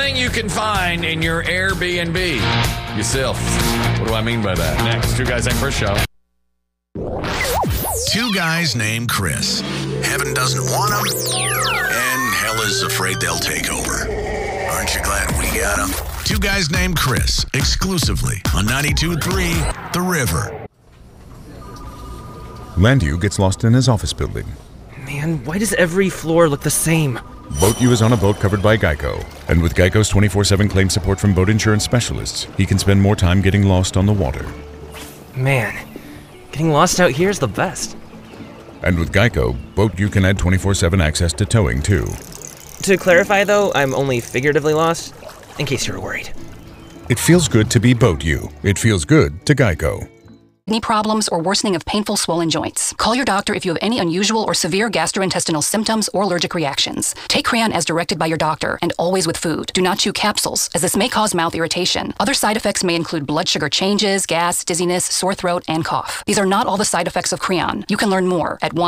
everything you can find in your Airbnb. Yourself. What do I mean by that? Next, Two Guys Named Chris show. Two guys named Chris. Heaven doesn't want them, and hell is afraid they'll take over. Aren't you glad we got them? Two Guys Named Chris, exclusively on 92.3 The River. Landu gets lost in his office building. Man, why does every floor look the same? Boat U is on a boat covered by Geico. And with Geico's 24/7 claim support from boat insurance specialists, he can spend more time getting lost on the water. Man, getting lost out here is the best. And with Geico, Boat U can add 24/7 access to towing, too. To clarify, though, I'm only figuratively lost, in case you were worried. It feels good to be Boat U. It feels good to Geico. Knee problems or worsening of painful swollen joints. Call your doctor if you have any unusual or severe gastrointestinal symptoms or allergic reactions. Take Creon as directed by your doctor and always with food. Do not chew capsules, as this may cause mouth irritation. Other side effects may include blood sugar changes, gas, dizziness, sore throat, and cough. These are not all the side effects of Creon. You can learn more at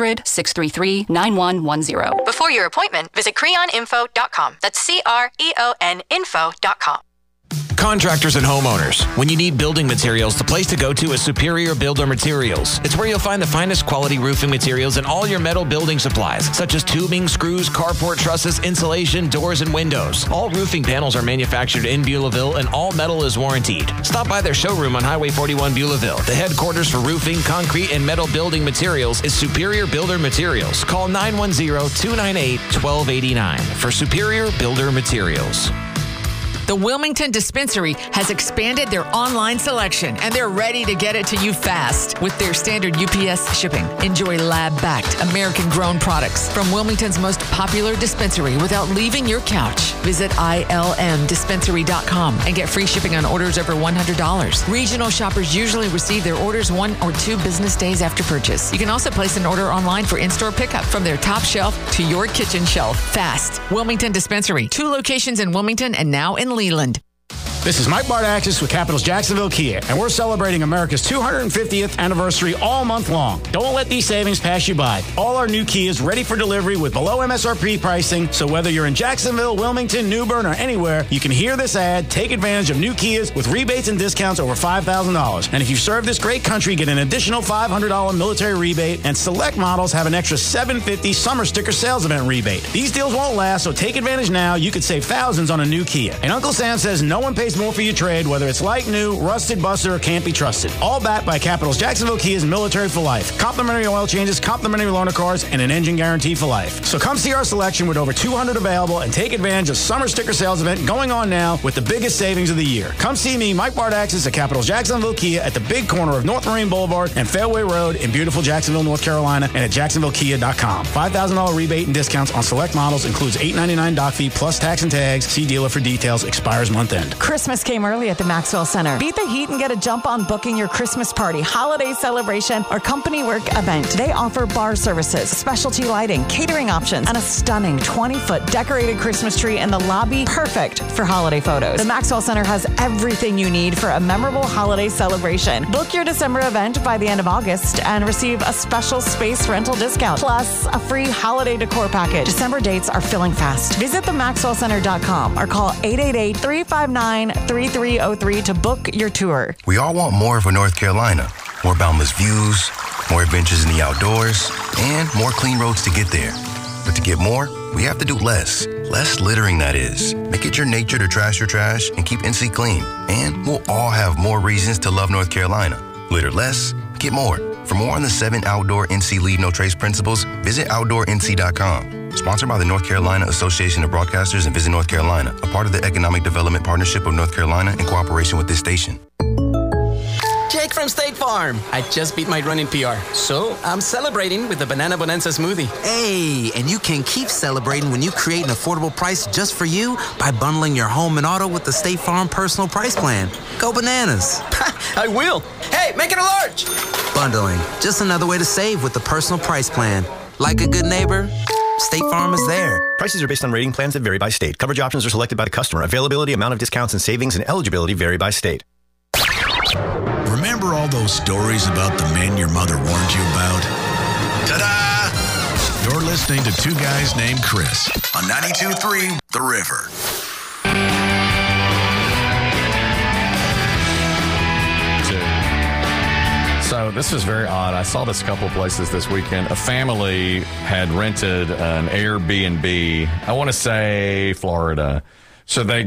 1-800-633-9110. Before your appointment, visit creoninfo.com. That's CREON info.com. Contractors and homeowners, when you need building materials, the place to go to is Superior Builder Materials. It's where you'll find the finest quality roofing materials and all your metal building supplies, such as tubing, screws, carport trusses, insulation, doors, and windows. All roofing panels are manufactured in Beulahville, and all metal is warrantied. Stop by their showroom on Highway 41 Beulahville. The headquarters for roofing, concrete, and metal building materials is Superior Builder Materials. Call 910-298-1289 for Superior Builder Materials. The Wilmington Dispensary has expanded their online selection, and they're ready to get it to you fast with their standard UPS shipping. Enjoy lab-backed, American-grown products from Wilmington's most popular dispensary without leaving your couch. Visit ilmdispensary.com and get free shipping on orders over $100. Regional shoppers usually receive their orders 1 or 2 business days after purchase. You can also place an order online for in-store pickup from their top shelf to your kitchen shelf. Fast. Wilmington Dispensary. 2 locations in Wilmington and now in Leland. This is Mike Bardaxis with Capitals Jacksonville Kia, and we're celebrating America's 250th anniversary all month long. Don't let these savings pass you by. All our new Kias ready for delivery with below MSRP pricing, so whether you're in Jacksonville, Wilmington, New Bern, or anywhere, you can hear this ad, take advantage of new Kias with rebates and discounts over $5,000. And if you serve this great country, get an additional $500 military rebate, and select models have an extra $750 summer sticker sales event rebate. These deals won't last, so take advantage now. You could save thousands on a new Kia. And Uncle Sam says no one pays more for your trade, whether it's like new, rusted, busted, or can't be trusted. All backed by Capitals Jacksonville Kia's Military for Life. Complimentary oil changes, complimentary loaner cars, and an engine guarantee for life. So come see our selection with over 200 available and take advantage of summer sticker sales event going on now with the biggest savings of the year. Come see me, Mike Bardaxis, at Capitals Jacksonville Kia at the big corner of North Marine Boulevard and Fairway Road in beautiful Jacksonville, North Carolina, and at jacksonvillekia.com. $5,000 rebate and discounts on select models, includes $899 dock fee plus tax and tags. See dealer for details. Expires month end. Christmas came early at the Maxwell Center. Beat the heat and get a jump on booking your Christmas party, holiday celebration, or company work event. They offer bar services, specialty lighting, catering options, and a stunning 20-foot decorated Christmas tree in the lobby, perfect for holiday photos. The Maxwell Center has everything you need for a memorable holiday celebration. Book your December event by the end of August and receive a special space rental discount, plus a free holiday decor package. December dates are filling fast. Visit themaxwellcenter.com or call 888-359-3303 to book your tour. We all want more for North Carolina. More boundless views, more adventures in the outdoors, and more clean roads to get there. But to get more, we have to do less. Less littering, that is. Make it your nature to trash your trash and keep NC clean. And we'll all have more reasons to love North Carolina. Litter less, get more. For more on the 7 outdoor NC Leave No Trace principles, visit OutdoorNC.com. Sponsored by the North Carolina Association of Broadcasters and Visit North Carolina, a part of the Economic Development Partnership of North Carolina in cooperation with this station. Jake from State Farm. I just beat my running PR, so I'm celebrating with the Banana Bonanza smoothie. Hey, and you can keep celebrating when you create an affordable price just for you by bundling your home and auto with the State Farm Personal Price Plan. Go bananas. I will. Hey, make it a large. Bundling, just another way to save with the Personal Price Plan. Like a good neighbor, State Farm is there. Prices are based on rating plans that vary by state. Coverage options are selected by the customer. Availability, amount of discounts and savings, and eligibility vary by state. Remember all those stories about the men your mother warned you about? Ta-da! You're listening to Two Guys Named Chris on 92.3 The River. So this was very odd. I saw this a couple of places this weekend. A family had rented an Airbnb, I want to say Florida. So they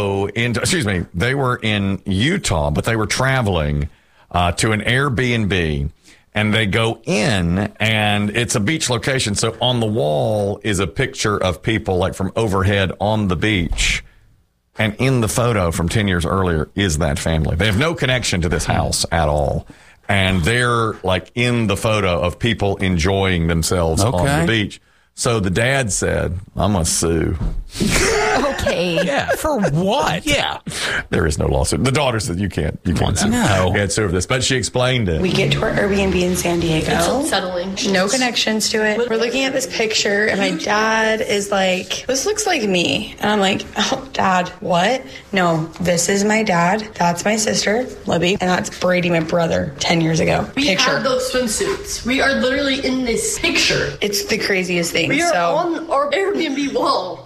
they were in Utah, but they were traveling to an Airbnb. And they go in, and it's a beach location. So on the wall is a picture of people like from overhead on the beach. And in the photo from 10 years earlier is that family. They have no connection to this house at all. And they're like in the photo of people enjoying themselves on the beach. So the dad said, I'm going to sue. Okay. Yeah. For what? Yeah. There is no lawsuit. The daughter said you can't sue. No. You can't sue for this. But she explained it. We get to our Airbnb in San Diego. It's unsettling. No connections to it. We're looking at this picture, and my dad is like, this looks like me. And I'm like, oh, Dad, what? No, this is my dad. That's my sister, Libby. And that's Brady, my brother, 10 years ago. We have those swimsuits. We are literally in this picture. It's the craziest thing. We are on our Airbnb wall.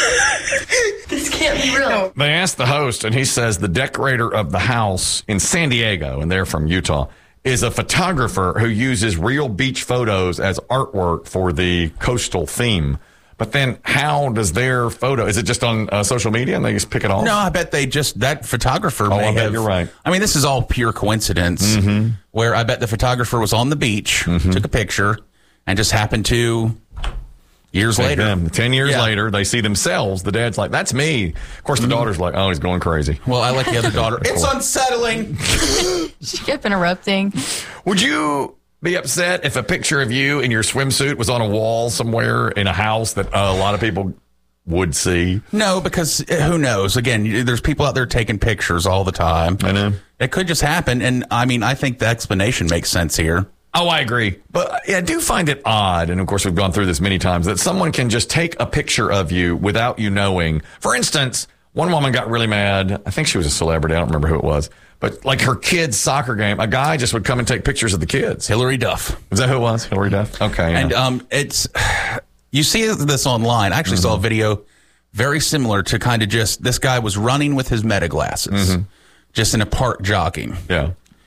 This can't be real. No. They asked the host, and he says the decorator of the house in San Diego, and they're from Utah, is a photographer who uses real beach photos as artwork for the coastal theme. But then how does their photo, is it just on social media and they just pick it off? No, I bet that photographer may I bet have. You're right. I mean, this is all pure coincidence where I bet the photographer was on the beach, took a picture, and just happened to... Years later. 10 years later, they see themselves. The dad's like, that's me. Of course, the daughter's like, oh, he's going crazy. Well, I like the other daughter. It's unsettling. She kept interrupting. Would you be upset if a picture of you in your swimsuit was on a wall somewhere in a house that a lot of people would see? No, because who knows? Again, there's people out there taking pictures all the time. I know. It could just happen. And I mean, I think the explanation makes sense here. Oh, I agree. But I do find it odd, and of course we've gone through this many times, that someone can just take a picture of you without you knowing. For instance, one woman got really mad. I think she was a celebrity. I don't remember who it was. But like her kid's soccer game, a guy just would come and take pictures of the kids. Hillary Duff. Is that who it was? Hillary Duff? Okay. Yeah. And it's, you see this online. I actually saw a video very similar to kind of just, this guy was running with his meta glasses, just in a park jogging. Yeah.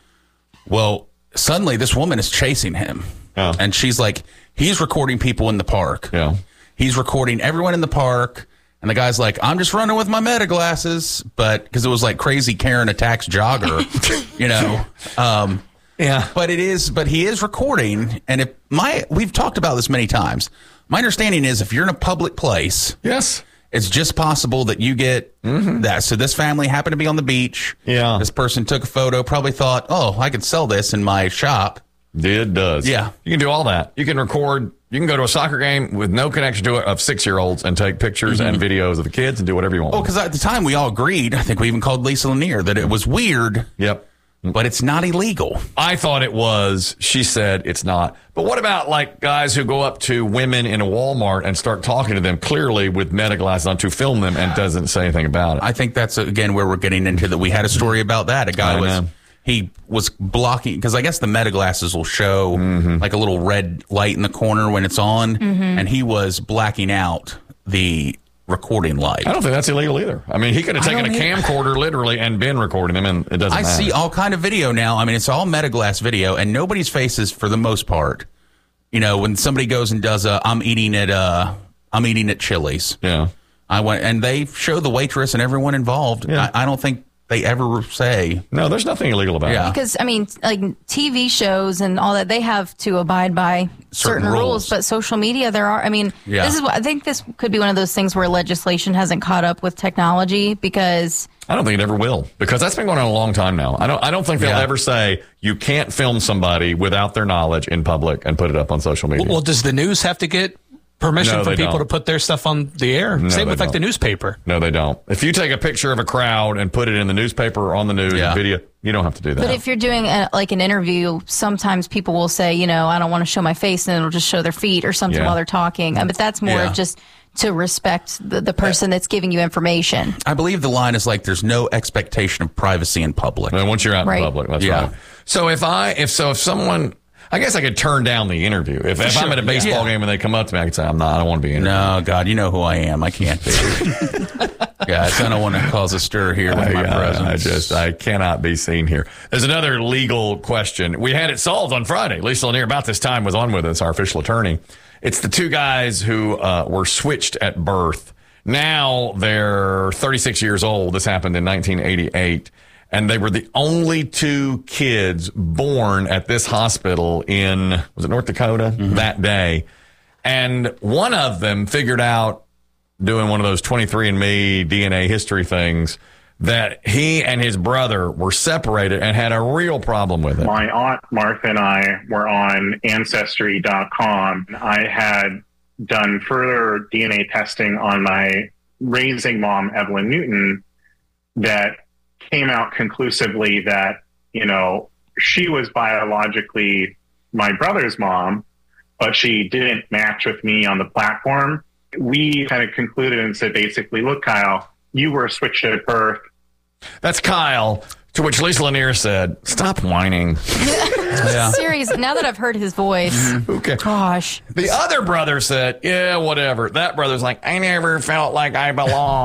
Well, suddenly, this woman is chasing him, and she's like, he's recording people in the park. Yeah. He's recording everyone in the park, and the guy's like, I'm just running with my meta glasses, but because it was like crazy Karen attacks jogger, you know. Yeah. But he is recording, and we've talked about this many times. My understanding is if you're in a public place, yes, it's just possible that you get that. So this family happened to be on the beach. Yeah. This person took a photo, probably thought, oh, I could sell this in my shop. It does. Yeah. You can do all that. You can record. You can go to a soccer game with no connection to it of 6-year-olds and take pictures and videos of the kids and do whatever you want. Oh, because at the time we all agreed, I think we even called Lisa Lanier, that it was weird. Yep. But it's not illegal. I thought it was. She said it's not. But what about like guys who go up to women in a Walmart and start talking to them clearly with meta glasses on to film them and doesn't say anything about it? I think that's, again, where we're getting into that. We had a story about that. A guy he was blocking, because I guess the meta glasses will show like a little red light in the corner when it's on, and he was blacking out the recording light. I don't think that's illegal either. I mean, he could have taken a camcorder literally and been recording them, and it doesn't matter. I see all kind of video now. I mean, it's all Metaglass video, and nobody's faces for the most part. You know, when somebody goes and does I'm eating at Chili's. Yeah. I went, and they show the waitress and everyone involved. Yeah. I don't think they ever say. No, there's nothing illegal about it. Because, I mean, like TV shows and all that, they have to abide by certain rules. But social media, there are, I mean, this is what I think this could be one of those things where legislation hasn't caught up with technology, because I don't think it ever will, because that's been going on a long time now. I don't think they'll ever say you can't film somebody without their knowledge in public and put it up on social media. Well, does the news have to get permission for people to put their stuff on the air? No, Same with like the newspaper. No, they don't. If you take a picture of a crowd and put it in the newspaper or on the news video, you don't have to do that. But if you're doing like an interview, sometimes people will say, you know, I don't want to show my face, and it'll just show their feet or something while they're talking. But that's more of just to respect the person that's giving you information. I believe the line is like, there's no expectation of privacy in public. And once you're out in public, that's right. So if someone, I guess I could turn down the interview. If I'm at a baseball game and they come up to me, I could say, I don't want to be interviewed. No, God, you know who I am. I can't be. Guys, I don't want to cause a stir here with my presence. I cannot be seen here. There's another legal question. We had it solved on Friday. Lisa Lanier, about this time, was on with us, our official attorney. It's the two guys who were switched at birth. Now they're 36 years old. This happened in 1988. And they were the only two kids born at this hospital in, was it North Dakota, that day? And one of them figured out, doing one of those 23andMe DNA history things, that he and his brother were separated and had a real problem with it. My aunt Martha and I were on Ancestry.com. I had done further DNA testing on my raising mom, Evelyn Newton, that came out conclusively that, she was biologically my brother's mom, but she didn't match with me on the platform. We kind of concluded and said, basically, look, Kyle, you were switched at birth. That's Kyle, to which Lisa Lanier said, stop whining. Serious. Now that I've heard his voice. Okay. Gosh. The other brother said, yeah, whatever. That brother's like, I never felt like I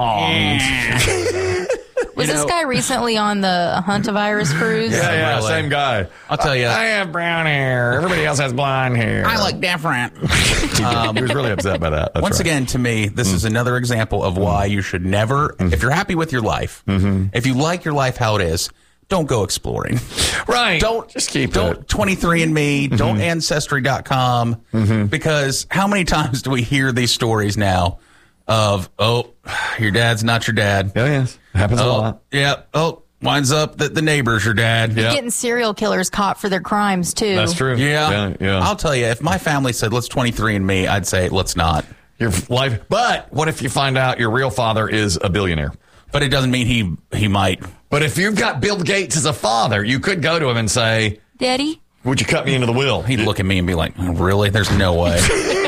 belonged. Was this guy recently on the Huntavirus cruise? Yeah, really. Same guy. I'll tell you. I have brown hair. Everybody else has blonde hair. I look different. He was really upset by that. That's Once right. again, to me, this is another example of why you should never, if you're happy with your life, if you like your life how it is, don't go exploring. Right. Don't just keep Don't 23andMe, don't Ancestry.com, because how many times do we hear these stories now of, your dad's not your dad. Oh, yes. Happens a lot. Yeah. Winds up that the neighbor's your dad. You're getting serial killers caught for their crimes, too. That's true. Yeah. Yeah. I'll tell you, if my family said, let's 23andMe, I'd say, let's not. Your life. But what if you find out your real father is a billionaire? But it doesn't mean he might. But if you've got Bill Gates as a father, you could go to him and say, Daddy, would you cut me into the will? He'd look at me and be like, really? There's no way.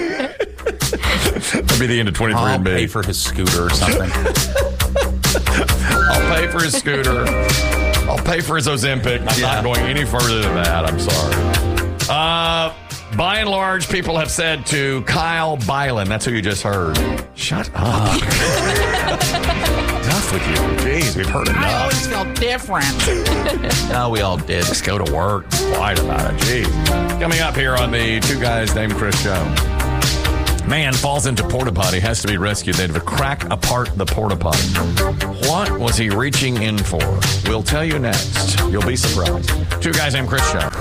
That'd be the end of 23andMe. I'll pay for his scooter or something. I'll pay for his scooter. I'll pay for his Ozempic. I'm not going any further than that. I'm sorry. By and large, people have said to Kyle Byland, that's who you just heard, shut up. Enough with you. Jeez, we've heard enough. I always felt different. No, we all did. Just go to work. Quiet about it. Jeez. Coming up here on the Two Guys Named Chris show. Man falls into porta potty, has to be rescued. They had to crack apart the porta potty. What was he reaching in for? We'll tell you next. You'll be surprised. Two Guys Named Chris show.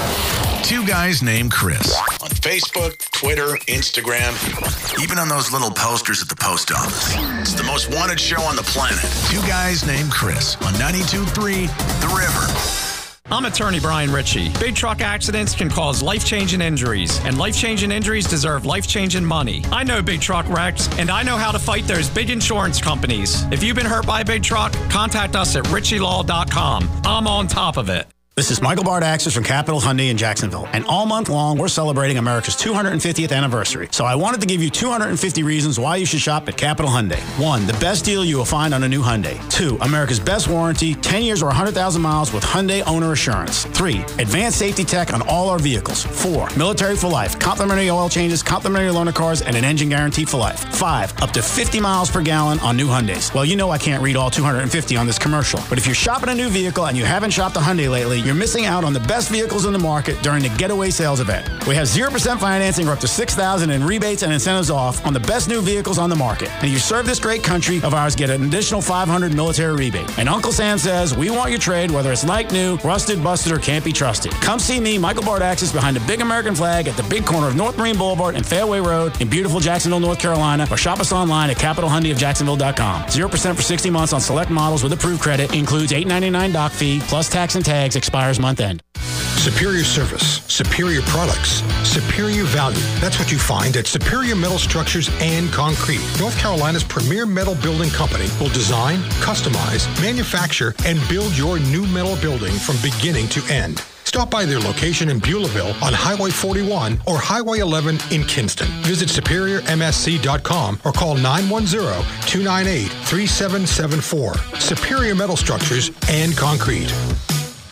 Two Guys Named Chris. On Facebook, Twitter, Instagram, even on those little posters at the post office. It's the most wanted show on the planet. Two Guys Named Chris on 92.3 The River. I'm attorney Brian Ritchie. Big truck accidents can cause life-changing injuries, and life-changing injuries deserve life-changing money. I know big truck wrecks, and I know how to fight those big insurance companies. If you've been hurt by a big truck, contact us at ritchielaw.com. I'm on top of it. This is Michael Bardaxis from Capital Hyundai in Jacksonville. And all month long, we're celebrating America's 250th anniversary. So I wanted to give you 250 reasons why you should shop at Capital Hyundai. 1, the best deal you will find on a new Hyundai. 2, America's best warranty, 10 years or 100,000 miles with Hyundai Owner Assurance. 3, advanced safety tech on all our vehicles. 4, military for life, complimentary oil changes, complimentary loaner cars, and an engine guarantee for life. 5, up to 50 miles per gallon on new Hyundais. Well, you know I can't read all 250 on this commercial. But if you're shopping a new vehicle and you haven't shopped a Hyundai lately, you're missing out on the best vehicles in the market during the Getaway Sales event. We have 0% financing or up to $6,000 in rebates and incentives off on the best new vehicles on the market. And you serve this great country of ours, get an additional $500 military rebate. And Uncle Sam says, we want your trade, whether it's like new, rusted, busted, or can't be trusted. Come see me, Michael Bardaxis, behind the big American flag at the big corner of North Marine Boulevard and Fairway Road in beautiful Jacksonville, North Carolina, or shop us online at CapitalHyundaiofJacksonville.com. 0% for 60 months on select models with approved credit. Includes $8.99 doc fee, plus tax and tags, expires month end. Superior service, superior products, superior value. That's what you find at Superior Metal Structures and Concrete. North Carolina's premier metal building company will design, customize, manufacture, and build your new metal building from beginning to end. Stop by their location in Beulahville on Highway 41 or Highway 11 in Kinston. Visit SuperiorMSC.com or call 910-298-3774. Superior Metal Structures and Concrete.